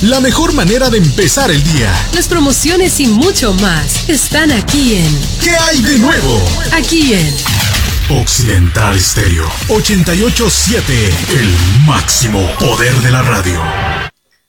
la mejor manera de empezar el día. Las promociones y mucho más están aquí en ¿Qué hay de nuevo? Aquí en Occidental Stereo 88.7, el máximo poder de la radio.